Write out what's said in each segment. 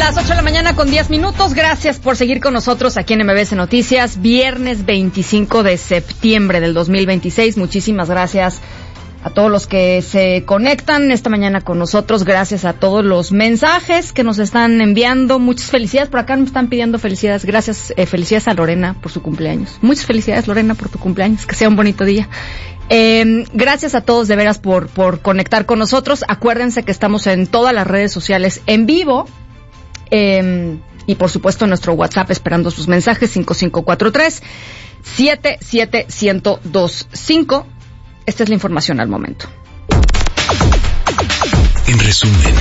Las 8 de la mañana con 10 minutos. Gracias por seguir con nosotros aquí en MBS Noticias. Viernes 25 de septiembre del 2026. Muchísimas gracias a todos los que se conectan esta mañana con nosotros. Gracias a todos los mensajes que nos están enviando. Muchas felicidades. Por acá me están pidiendo felicidades. Gracias, felicidades a Lorena por su cumpleaños. Muchas felicidades, Lorena, por tu cumpleaños. Que sea un bonito día. Gracias a todos de veras por conectar con nosotros. Acuérdense que estamos en todas las redes sociales en vivo. Y por supuesto nuestro WhatsApp esperando sus mensajes 5543-77125. Esta es la información al momento. En resumen,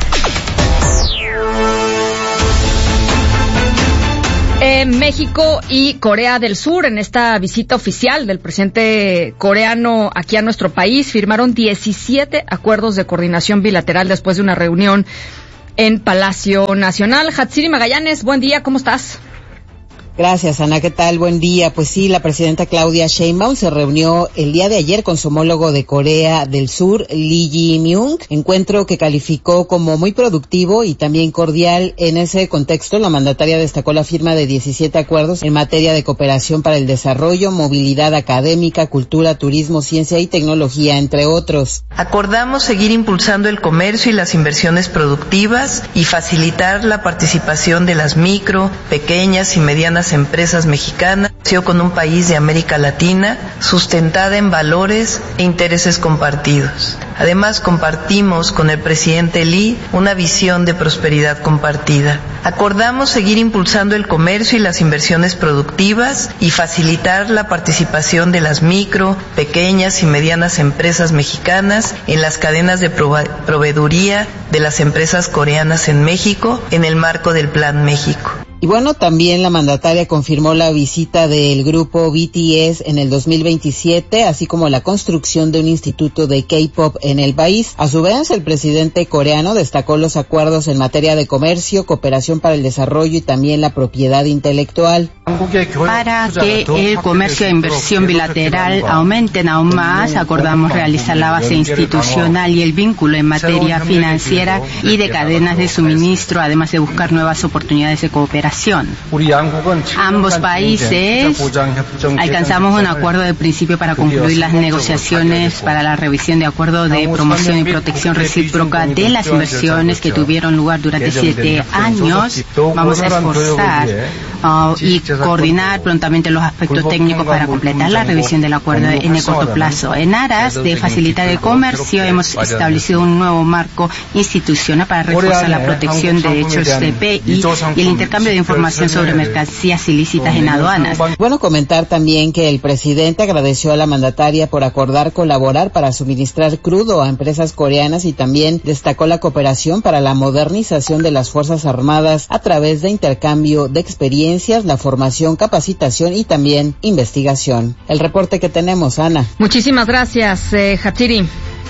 México y Corea del Sur, en esta visita oficial del presidente coreano aquí a nuestro país, firmaron 17 acuerdos de coordinación bilateral después de una reunión en Palacio Nacional. Hatsiri Magallanes, buen día, ¿cómo estás? Gracias, Ana, ¿qué tal? Buen día. Pues sí, la presidenta Claudia Sheinbaum se reunió el día de ayer con su homólogo de Corea del Sur, Lee Jae-myung, encuentro que calificó como muy productivo y también cordial. En ese contexto, la mandataria destacó la firma de 17 acuerdos en materia de cooperación para el desarrollo, movilidad académica, cultura, turismo, ciencia y tecnología, entre otros. Acordamos seguir impulsando el comercio y las inversiones productivas y facilitar la participación de las micro, pequeñas y medianas empresas mexicanas con un país de América Latina sustentada en valores e intereses compartidos. Además, compartimos con el presidente Lee una visión de prosperidad compartida. Acordamos seguir impulsando el comercio y las inversiones productivas y facilitar la participación de las micro, pequeñas y medianas empresas mexicanas en las cadenas de proveeduría de las empresas coreanas en México en el marco del Plan México. Y bueno, también la mandataria confirmó la visita del grupo BTS en el 2027, así como la construcción de un instituto de K-pop en el país. A su vez, el presidente coreano destacó los acuerdos en materia de comercio, cooperación para el desarrollo y también la propiedad intelectual. Para que el comercio e inversión bilateral aumenten aún más, acordamos realizar la base institucional y el vínculo en materia financiera y de cadenas de suministro, además de buscar nuevas oportunidades de cooperación. Ambos países alcanzamos un acuerdo de principio para concluir las negociaciones para la revisión de acuerdo de promoción y protección recíproca de las inversiones que tuvieron lugar durante 7 años. Vamos a esforzar y coordinar prontamente los aspectos técnicos para completar la revisión del acuerdo en el corto plazo. En aras de facilitar el comercio, hemos establecido un nuevo marco institucional para reforzar la protección de derechos CPI y el intercambio de información sobre mercancías ilícitas en aduanas. Bueno, comentar también que el presidente agradeció a la mandataria por acordar colaborar para suministrar crudo a empresas coreanas y también destacó la cooperación para la modernización de las Fuerzas Armadas a través de intercambio de experiencias, la formación, capacitación y también investigación. El reporte que tenemos, Ana. Muchísimas gracias, Hatsiri.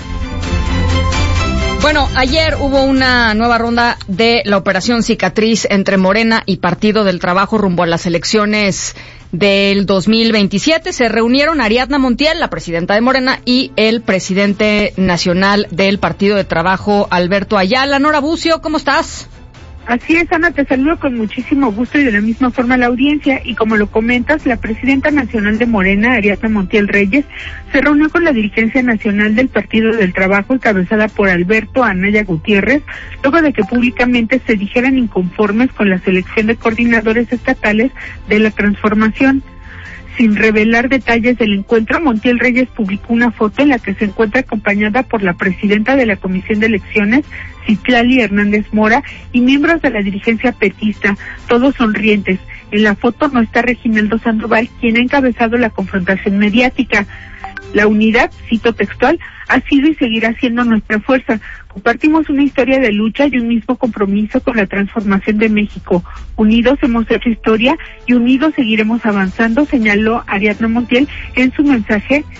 Bueno, ayer hubo una nueva ronda de la Operación Cicatriz entre Morena y Partido del Trabajo rumbo a las elecciones del 2027. Se reunieron Ariadna Montiel, la presidenta de Morena, y el presidente nacional del Partido de Trabajo, Alberto Ayala. Nora Bucio, ¿cómo estás? Así es, Ana, te saludo con muchísimo gusto y de la misma forma a la audiencia. Y como lo comentas, la presidenta nacional de Morena, Ariadna Montiel Reyes, se reunió con la dirigencia nacional del Partido del Trabajo, encabezada por Alberto Anaya Gutiérrez, luego de que públicamente se dijeran inconformes con la selección de coordinadores estatales de la transformación. Sin revelar detalles del encuentro, Montiel Reyes publicó una foto en la que se encuentra acompañada por la presidenta de la Comisión de Elecciones, Citlali Hernández Mora, y miembros de la dirigencia petista, todos sonrientes. En la foto no está Reginaldo Sandoval, quien ha encabezado la confrontación mediática. La unidad, cito textual, ha sido y seguirá siendo nuestra fuerza. Compartimos una historia de lucha y un mismo compromiso con la transformación de México. Unidos hemos hecho historia y unidos seguiremos avanzando, señaló Ariadna Montiel en su mensaje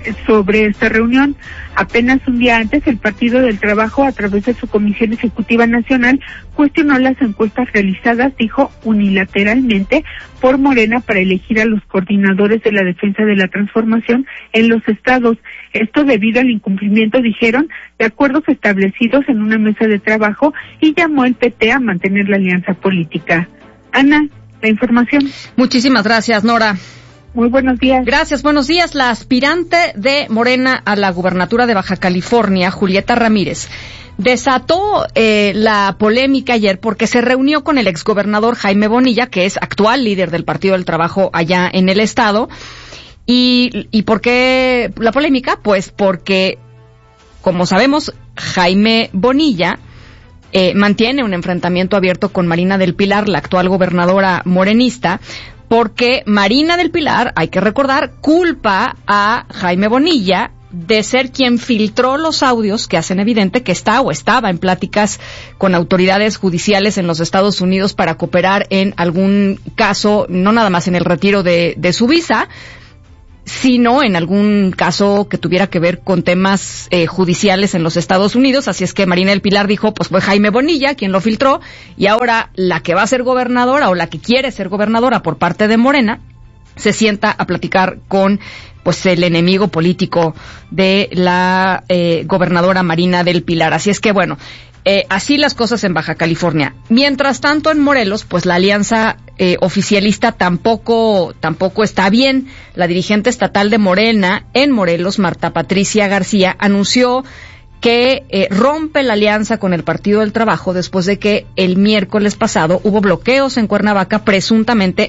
sobre esta reunión. Apenas un día antes, el Partido del Trabajo, a través de su Comisión Ejecutiva Nacional, cuestionó las encuestas realizadas, dijo, unilateralmente por Morena para elegir a los coordinadores de la defensa de la transformación en los estados. Esto debido al incumplimiento, dijeron, de acuerdos establecidos en una mesa de trabajo, y llamó el PT a mantener la alianza política. Ana, la información. Muchísimas gracias, Nora. Muy buenos días. Gracias, buenos días. La aspirante de Morena a la gubernatura de Baja California, Julieta Ramírez, desató la polémica ayer porque se reunió con el exgobernador Jaime Bonilla, que es actual líder del Partido del Trabajo allá en el estado. ¿Y por qué la polémica? Pues porque, como sabemos, Jaime Bonilla mantiene un enfrentamiento abierto con Marina del Pilar, la actual gobernadora morenista, porque Marina del Pilar, hay que recordar, culpa a Jaime Bonilla de ser quien filtró los audios que hacen evidente que está o estaba en pláticas con autoridades judiciales en los Estados Unidos para cooperar en algún caso, no nada más en el retiro de su visa, sino en algún caso que tuviera que ver con temas judiciales en los Estados Unidos. Así es que Marina del Pilar dijo, pues fue Jaime Bonilla quien lo filtró, y ahora la que va a ser gobernadora o la que quiere ser gobernadora por parte de Morena se sienta a platicar con pues el enemigo político de la gobernadora Marina del Pilar. Así es que bueno, así las cosas en Baja California. Mientras tanto, en Morelos, pues la alianza oficialista tampoco está bien. La dirigente estatal de Morena en Morelos, Marta Patricia García, anunció que rompe la alianza con el Partido del Trabajo después de que el miércoles pasado hubo bloqueos en Cuernavaca presuntamente